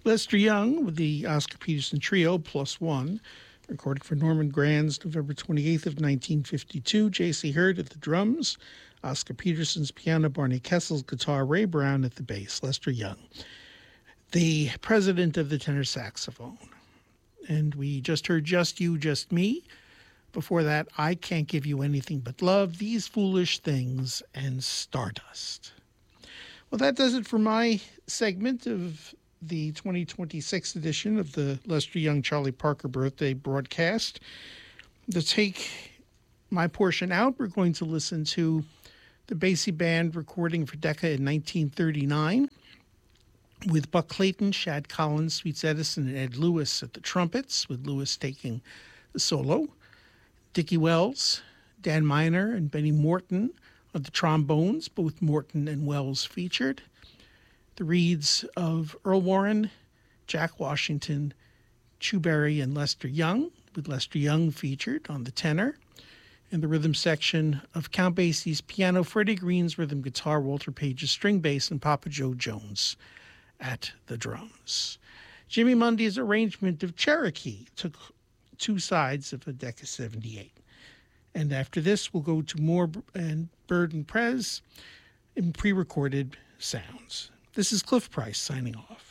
Lester Young with the Oscar Peterson Trio, Plus One, recorded for Norman Granz, November 28th of 1952. J.C. Hurd at the drums, Oscar Peterson's piano, Barney Kessel's guitar, Ray Brown at the bass, Lester Young, the president of the tenor saxophone. And we just heard Just You, Just Me. Before that, I Can't Give You Anything But Love, These Foolish Things, and Stardust. Well, that does it for my segment of the 2026 edition of the Lester Young Charlie Parker birthday broadcast. To take my portion out, we're going to listen to the Basie Band recording for Decca in 1939 with Buck Clayton, Shad Collins, Sweets Edison, and Ed Lewis at the trumpets, with Lewis taking the solo. Dickie Wells, Dan Miner, and Benny Morton on the trombones, both Morton and Wells featured. The reeds of Earl Warren, Jack Washington, Chu Berry, and Lester Young, with Lester Young featured on the tenor. And the rhythm section of Count Basie's piano, Freddie Green's rhythm guitar, Walter Page's string bass, and Papa Joe Jones at the drums. Jimmy Mundy's arrangement of Cherokee took two sides of a Decca 78. And after this, we'll go to Moore and Bird and Prez in pre-recorded sounds. This is Cliff Price signing off.